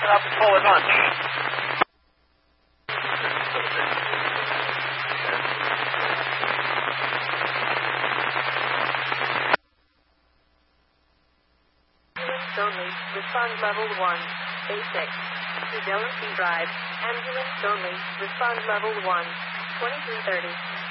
coming up full at lunch. Ambulance only. Respond level 1. Basic. Fidelity Drive. Ambulance only. Respond level 1. 2330.